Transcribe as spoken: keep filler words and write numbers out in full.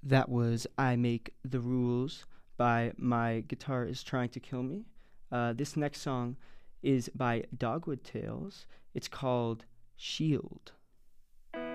That was I Make the Rules by My Guitar Is Trying to Kill Me. Uh, this next song is by Dogwood Tales. It's called Shield.